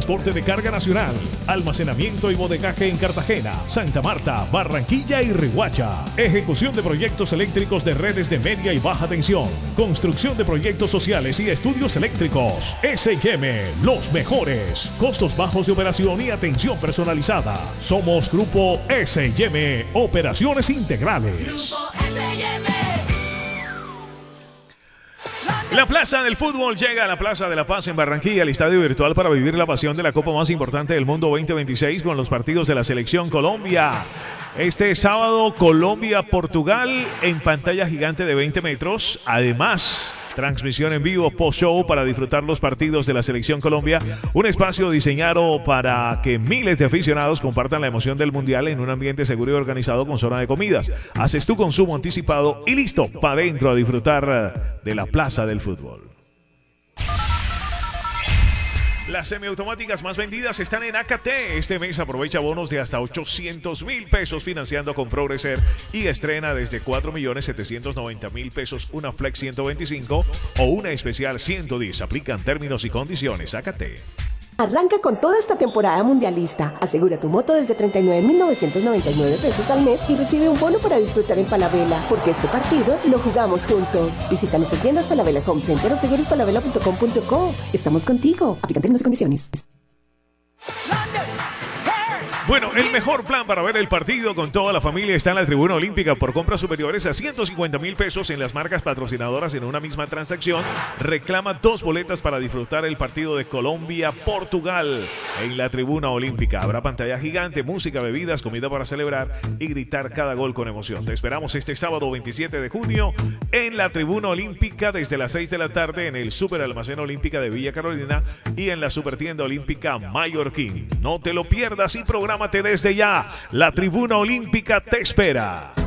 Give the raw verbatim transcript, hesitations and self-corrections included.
transporte de carga nacional, almacenamiento y bodegaje en Cartagena, Santa Marta, Barranquilla y Riohacha. Ejecución de proyectos eléctricos de redes de media y baja tensión. Construcción de proyectos sociales y estudios eléctricos. S y M, los mejores. Costos bajos de operación y atención personalizada. Somos Grupo S y M, Operaciones Integrales. Grupo S y M. La Plaza del Fútbol llega a la Plaza de la Paz en Barranquilla, el estadio virtual para vivir la pasión de la Copa más importante del mundo veinte veintiséis con los partidos de la Selección Colombia. Este sábado, Colombia-Portugal en pantalla gigante de veinte metros. Además, transmisión en vivo post-show para disfrutar los partidos de la Selección Colombia. Un espacio diseñado para que miles de aficionados compartan la emoción del Mundial en un ambiente seguro y organizado con zona de comidas. Haces tu consumo anticipado y listo, para adentro a disfrutar de la Plaza del Fútbol. Las semiautomáticas más vendidas están en A K T. Este mes aprovecha bonos de hasta ochocientos mil pesos financiando con Progreser y estrena desde cuatro millones setecientos noventa mil pesos una Flex ciento veinticinco o una especial ciento diez. Aplican términos y condiciones. A K T. Arranca con toda esta temporada mundialista. Asegura tu moto desde treinta y nueve mil novecientos noventa y nueve pesos al mes y recibe un bono para disfrutar en Falabella, porque este partido lo jugamos juntos. Visítanos en tiendas Falabella Home Center o seguros falabella punto com punto co. Estamos contigo. Aplican términos y condiciones. Bueno, el mejor plan para ver el partido con toda la familia está en la Tribuna Olímpica. Por compras superiores a ciento cincuenta mil pesos en las marcas patrocinadoras en una misma transacción, reclama dos boletas para disfrutar el partido de Colombia-Portugal en la Tribuna Olímpica. Habrá pantalla gigante, música, bebidas, comida para celebrar y gritar cada gol con emoción. Te esperamos este sábado veintisiete de junio en la Tribuna Olímpica desde las seis de la tarde en el Super Almacén Olímpica de Villa Carolina y en la Supertienda Olímpica Mallorquín. No te lo pierdas y programa desde ya. La Tribuna Olímpica te espera.